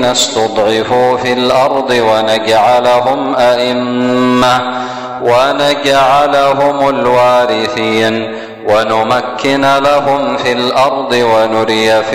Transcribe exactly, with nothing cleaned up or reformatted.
استضعفوا في الأرض ونجعلهم أئمة ونجعلهم الوارثين ونمكن لهم في الأرض ونري